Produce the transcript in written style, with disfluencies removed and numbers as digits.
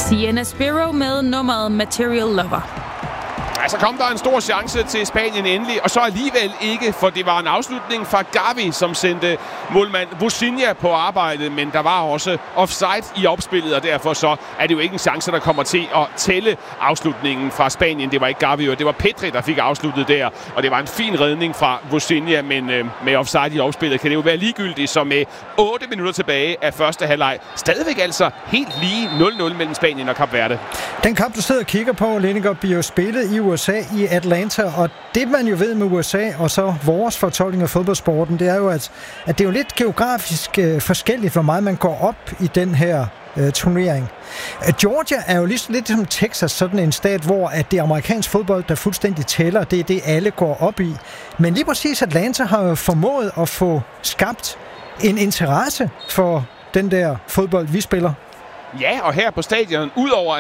Sienna Spiro med nummeret Material Lover. Så kom der en stor chance til Spanien endelig, og så alligevel ikke, for det var en afslutning fra Gavi, som sendte målmand Vozinha på arbejde, men der var også offside i opspillet, og derfor så er det jo ikke en chance, der kommer til at tælle afslutningen fra Spanien. Det var ikke Gavi, og det var Pedri, der fik afsluttet der, og det var en fin redning fra Vozinha, men med offside i opspillet kan det jo være ligegyldigt, så med 8 minutter tilbage af første halvleg. Stadigvæk altså helt lige 0-0 mellem Spanien og Kap Verde. Den kamp, du sidder og kigger på, Lenninger, bliver jo spillet i USA, i Atlanta, og det man jo ved med USA, og så vores fortolkning af fodboldsporten, det er jo, at det er jo lidt geografisk forskelligt, hvor meget man går op i den her turnering. Georgia er jo lidt som Texas, sådan en stat, hvor at det er amerikansk fodbold, der fuldstændig tæller, det er det, alle går op i. Men lige præcis Atlanta har jo formået at få skabt en interesse for den der fodbold, vi spiller. Ja, og her på stadion, udover